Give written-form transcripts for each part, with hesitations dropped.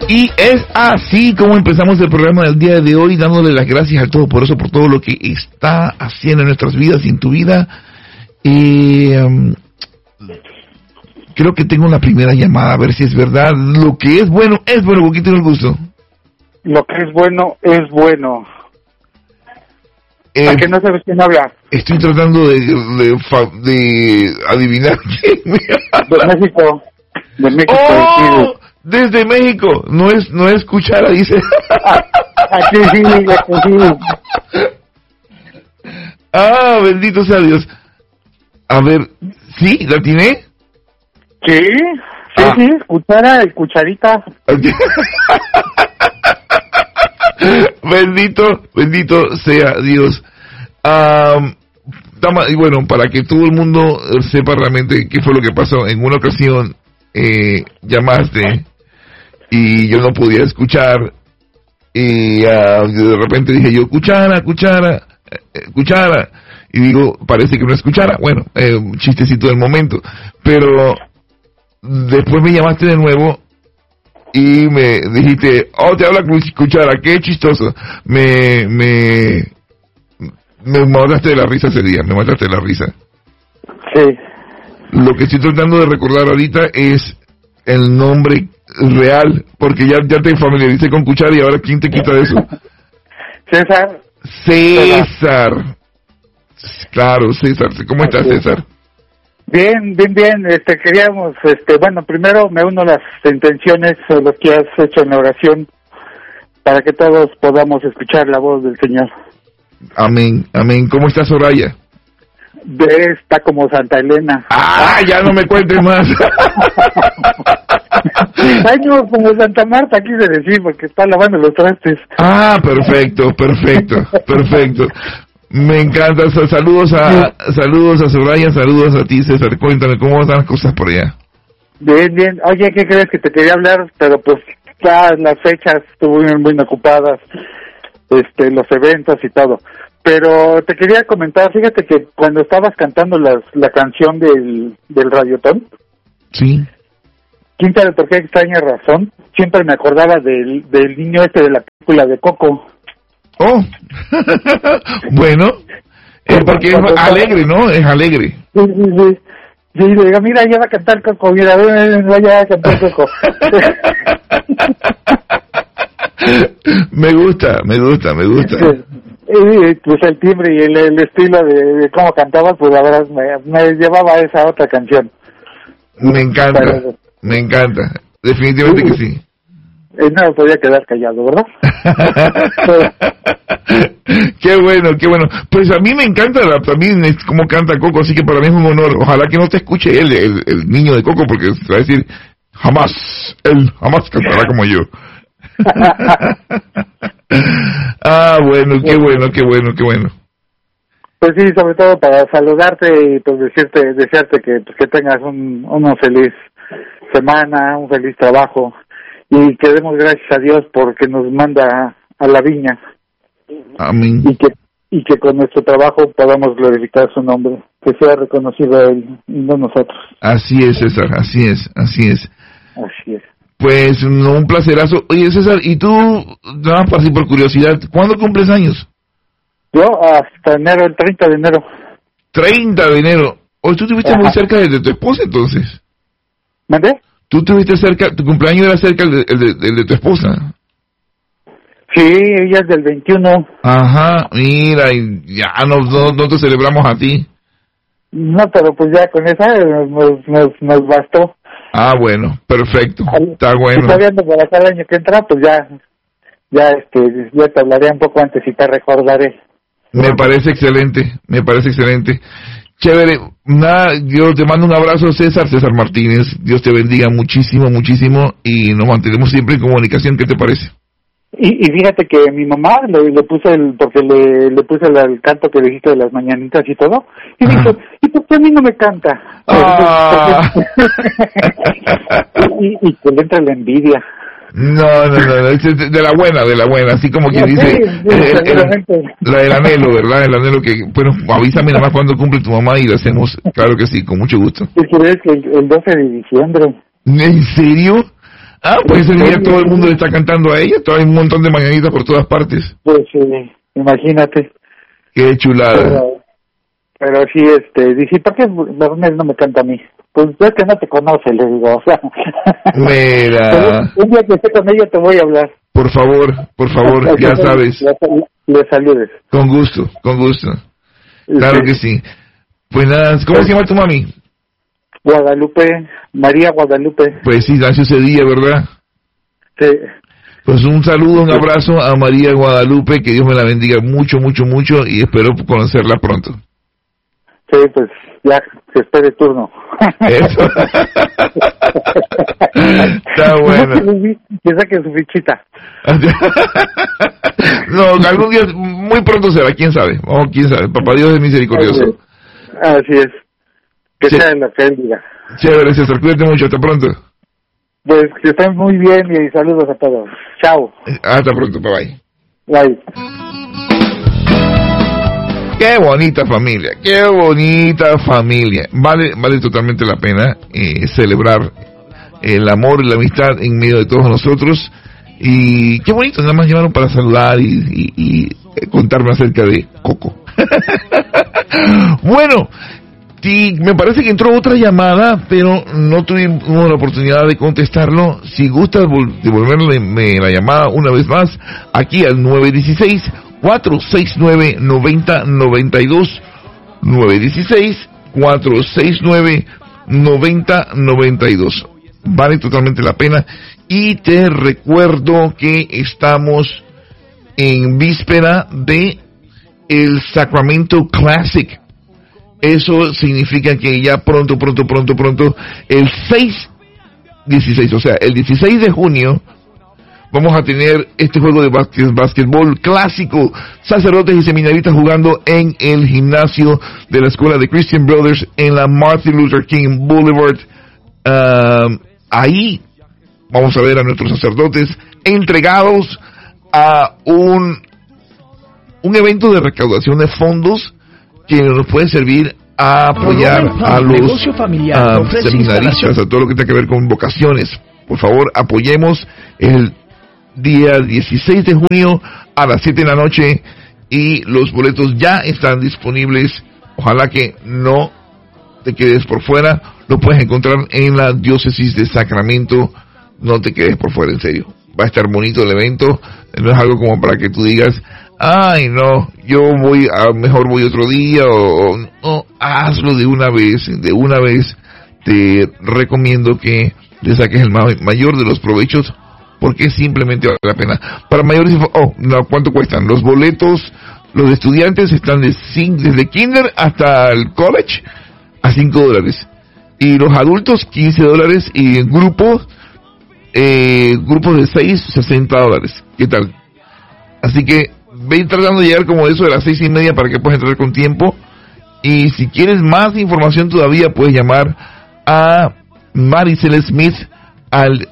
Y es así como empezamos el programa del día de hoy, dándole las gracias al Todopoderoso por todo lo que está haciendo en nuestras vidas y en tu vida. Y creo que tengo una primera llamada, a ver si es verdad. Lo que es bueno, ¿con quién tengo el gusto? Lo que es bueno, es bueno. ¿A qué no sabes quién habla? Estoy tratando de adivinar quién me habla. De México. De México. ¡Oh! Desde México. No es cuchara, dice. Aquí sí, aquí sí. Ah, bendito sea Dios. A ver, ¿sí? ¿La atiné? Sí, sí, cuchara y cucharita. Bendito sea Dios. Y bueno, para que todo el mundo sepa realmente qué fue lo que pasó, en una ocasión llamaste y yo no podía escuchar y de repente dije yo, cuchara, y digo, parece que no es cuchara. Bueno, chistecito del momento, pero después me llamaste de nuevo y me dijiste, te habla cuchara, qué chistoso. Me mataste de la risa ese día, Sí. Lo que estoy tratando de recordar ahorita es el nombre real, porque ya te familiaricé con cuchara y ahora ¿quién te quita de eso? César. Claro, César. ¿Cómo estás, César? Bien. Queríamos, bueno, primero me uno a las intenciones o lo que has hecho en la oración para que todos podamos escuchar la voz del Señor. Amén. ¿Cómo está Soraya? Está como Santa Elena. Ya no me cuentes más. Ay, no, como Santa Marta quise decir, porque está lavando los trastes. Perfecto. Me encanta. Saludos a Soraya, saludos a ti, César. Cuéntame, ¿cómo están las cosas por allá? Bien. Oye, ¿qué crees que te quería hablar? Pero pues ya las fechas estuvieron muy ocupadas, los eventos y todo. Pero te quería comentar, fíjate que cuando estabas cantando la canción del Radiotón, sí, ¿quién sabe por qué extraña razón? Siempre me acordaba del niño de la película de Coco. Oh, bueno, porque es alegre, ¿no? Es alegre. Sí. Sí, le digo, mira, ya va a cantar Coco, mira, vaya a cantar Coco. Me gusta. Pues el timbre y el estilo de cómo cantaba, pues la verdad me llevaba a esa otra canción. Me encanta, definitivamente que sí. No me podía quedar callado, ¿verdad? Qué bueno. Pues a mí me encanta también cómo canta Coco, así que para mí es un honor. Ojalá que no te escuche él, el niño de Coco, porque va a decir, él jamás cantará como yo. Bueno, qué bueno. Pues sí, sobre todo para saludarte y pues desearte que tengas una feliz semana, un feliz trabajo y que demos gracias a Dios porque nos manda a la viña. Amén. Y que con nuestro trabajo podamos glorificar su nombre, que sea reconocido Él y no nosotros. Así es, César, así es. Así es. Pues un placerazo. Oye, César, y tú, nada más por curiosidad, ¿cuándo cumples años? Yo hasta enero, el 30 de enero. 30 de enero. Oye, tú estuviste muy cerca de tu esposa, entonces. ¿Mande? Tú estuviste cerca, tu cumpleaños era cerca el de tu esposa. Sí, ella es del 21. Ajá, mira, y ya no te celebramos a ti. No, pero pues ya con esa nos bastó. Bueno, perfecto, está bueno. Está viendo para acá el año que entra, pues ya te hablaré un poco antes y te recordaré. Me parece excelente. Chévere, yo te mando un abrazo, César Martínez. Dios te bendiga muchísimo y nos mantenemos siempre en comunicación. ¿Qué te parece? Y fíjate que mi mamá le puse porque le puse el canto que dijiste de las mañanitas y todo, y dijo, ¿y por qué a mí no me canta? y que le entra la envía. No, de la buena, así como quien dice, la del anhelo, ¿verdad? El anhelo que, bueno, avísame nada más cuando cumple tu mamá y lo hacemos, claro que sí, con mucho gusto. ¿Qué crees que el 12 de diciembre? ¿En serio? Ah, pues ese día todo el mundo le está cantando a ella, hay un montón de mañanitas por todas partes. Pues imagínate. Qué chulada. Pero sí, dije, ¿por qué Bernel no me canta a mí? Pues es que no te conoce, le digo, o sea. Mira. Un día que esté con ella te voy a hablar. Por favor, ya sabes. Le saludes. Con gusto. Claro que sí. Pues nada, ¿cómo se llama tu mami? Guadalupe, María Guadalupe. Pues sí, nació ese día, ¿verdad? Sí. Pues un saludo, un abrazo a María Guadalupe, que Dios me la bendiga mucho, y espero conocerla pronto. Sí, pues ya, que espere turno. Eso. Está bueno. Que saque su fichita. No, algún día, muy pronto será, quién sabe. Quién sabe. Papá Dios es misericordioso. Así es. Que sea lo que él diga. Chévere, César, cuídate mucho, hasta pronto. Pues que estén muy bien y saludos a todos. Chao. Hasta pronto, bye. Bye. Qué bonita familia. Vale totalmente la pena celebrar el amor y la amistad en medio de todos nosotros. Y qué bonito, nada más llamaron para saludar y contarme acerca de Coco. Bueno, me parece que entró otra llamada, pero no tuvimos la oportunidad de contestarlo. Si gustas devolverme la llamada una vez más, aquí al 916-469-9092, 916-469-9092. Vale totalmente la pena. Y te recuerdo que estamos en víspera de el Sacramento Classic. Eso significa que ya pronto, el 16, o sea, el 16 de junio, vamos a tener este juego de básquetbol clásico, sacerdotes y seminaristas jugando en el gimnasio de la escuela de Christian Brothers en la Martin Luther King Boulevard. Ahí vamos a ver a nuestros sacerdotes entregados a un evento de recaudación de fondos que nos puede servir a apoyar a los seminaristas, a todo lo que tenga que ver con vocaciones. Por favor, apoyemos el día 16 de junio a las 7 de la noche y los boletos ya están disponibles. Ojalá que no te quedes por fuera. Lo puedes encontrar en la diócesis de Sacramento. No te quedes por fuera, en serio. Va a estar bonito el evento. No es algo como para que tú digas, ay no, yo mejor voy otro día, o no, hazlo de una vez. Te recomiendo que le saques el mayor de los provechos, porque simplemente vale la pena. Para mayores, ¿cuánto cuestan? Los boletos, los de estudiantes están desde kinder hasta el college a $5, y los adultos $15, y en grupos de 6, $60. ¿Qué tal? Así que ve tratando de llegar como eso de las 6:30 para que puedas entrar con tiempo. Y si quieres más información todavía, puedes llamar a Maricel Smith al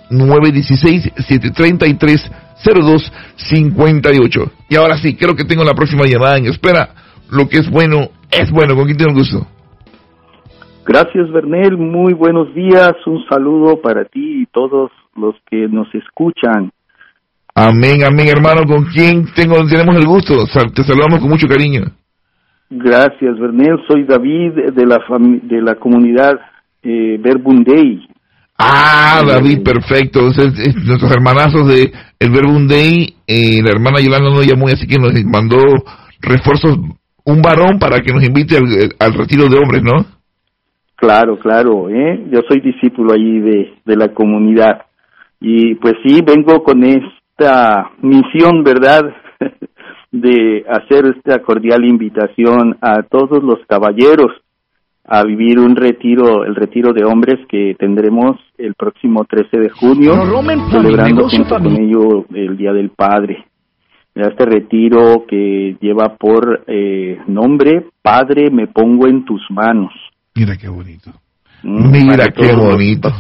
916-733-0258. Y ahora sí, creo que tengo la próxima llamada en espera. Lo que es bueno, es bueno. ¿Con quién tengo el gusto? Gracias, Bernel. Muy buenos días. Un saludo para ti y todos los que nos escuchan. Amén, hermano. ¿Con quién tenemos el gusto? Te saludamos con mucho cariño. Gracias, Bernel. Soy David de la comunidad Verbum Dei. David, perfecto. Nuestros hermanazos de el Verbum Dei, la hermana Yolanda nos llamó, así que nos mandó refuerzos, un varón para que nos invite al retiro de hombres, ¿no? Claro. Yo soy discípulo allí de la comunidad. Y pues sí, vengo con esta misión, ¿verdad? De hacer esta cordial invitación a todos los caballeros a vivir el retiro de hombres que tendremos el próximo 13 de junio, celebrando junto con ello el Día del Padre. Este retiro que lleva por nombre Padre, me pongo en tus manos. Mira qué bonito. Mira qué bonito.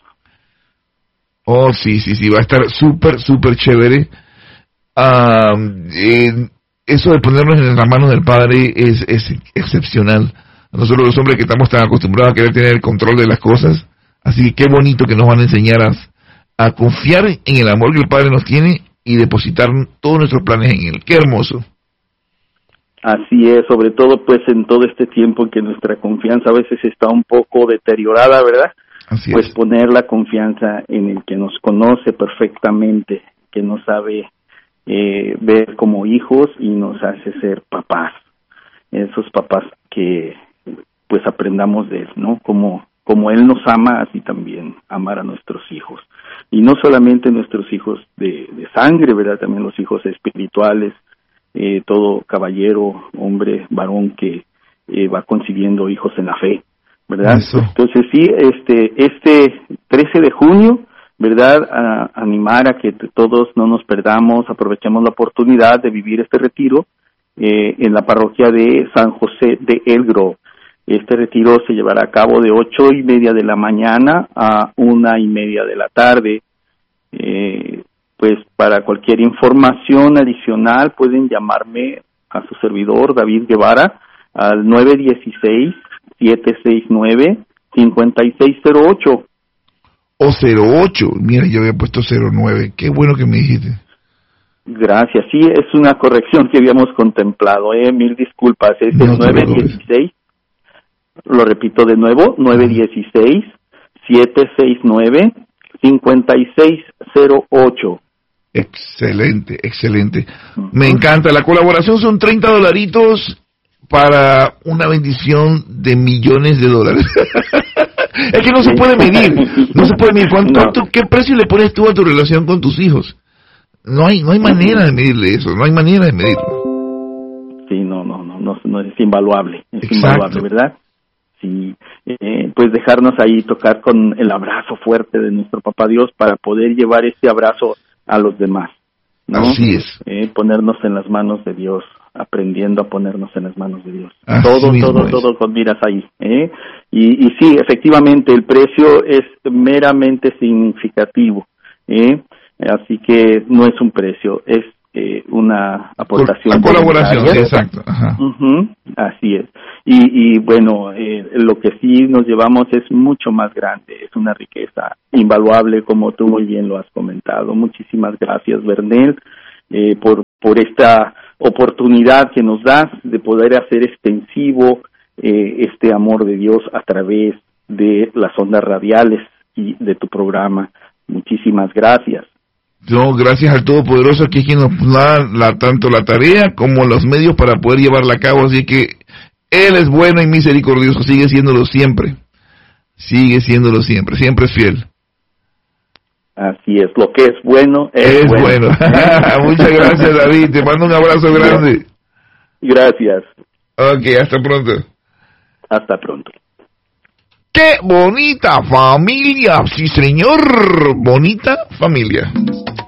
Oh, sí, va a estar súper chévere. Eso de ponernos en las manos del Padre es excepcional. Nosotros los hombres que estamos tan acostumbrados a querer tener el control de las cosas, así que qué bonito que nos van a enseñar a confiar en el amor que el Padre nos tiene y depositar todos nuestros planes en Él. ¡Qué hermoso! Así es, sobre todo pues en todo este tiempo en que nuestra confianza a veces está un poco deteriorada, ¿verdad? Así pues es. Poner la confianza en el que nos conoce perfectamente, que nos sabe ver como hijos y nos hace ser papás. Esos papás que pues aprendamos de Él, ¿no? Como Él nos ama, así también amar a nuestros hijos. Y no solamente nuestros hijos de sangre, ¿verdad? También los hijos espirituales, todo caballero, hombre, varón que va consiguiendo hijos en la fe, ¿verdad? Eso. Entonces sí, este 13 de junio, ¿verdad? Animar a que todos no nos perdamos, aprovechemos la oportunidad de vivir este retiro en la parroquia de San José de El Grove. Este retiro se llevará a cabo de 8:30 de la mañana a 1:30 de la tarde. Pues para cualquier información adicional pueden llamarme a su servidor David Guevara al 916-769-5608. O 08, mira, yo había puesto 09, qué bueno que me dijiste. Gracias, sí, es una corrección que habíamos contemplado, mil disculpas, es el 916, lo repito de nuevo, 916-769-5608. Excelente, excelente. Me encanta. La colaboración son $30 para una bendición de millones de dólares. Es que no se puede medir. No se puede medir. ¿Qué precio le pones tú a tu relación con tus hijos? No hay manera de medirle eso. No hay manera de medirlo. Sí, no es invaluable. Es invaluable, ¿verdad? Sí, pues dejarnos ahí tocar con el abrazo fuerte de nuestro Papá Dios para poder llevar ese abrazo a los demás, ¿no? Así es. Ponernos en las manos de Dios, aprendiendo a ponernos en las manos de Dios. Así Todo con miras ahí. Y sí, efectivamente, el precio es meramente significativo. Así que no es un precio, es una aportación. La colaboración, sí, exacto. Ajá. Así es. Y bueno, lo que sí nos llevamos es mucho más grande, es una riqueza invaluable, como tú muy bien lo has comentado. Muchísimas gracias, Bernel, por esta oportunidad que nos das de poder hacer extensivo este amor de Dios a través de las ondas radiales y de tu programa. Muchísimas gracias. No, gracias al Todopoderoso, que es quien nos da tanto la tarea como los medios para poder llevarla a cabo. Así que Él es bueno y misericordioso, sigue siéndolo siempre. Siempre es fiel. Así es, lo que es bueno es bueno. Muchas gracias, David, te mando un abrazo grande. Gracias. Ok, hasta pronto. Hasta pronto. ¡Qué bonita familia! Sí, señor, bonita familia.